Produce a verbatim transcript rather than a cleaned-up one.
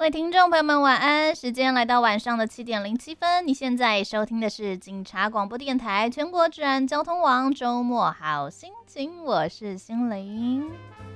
各位听众朋友们，晚安！时间来到晚上的七点零七分，你现在收听的是警察广播电台全国治安交通网周末好心情，我是心灵。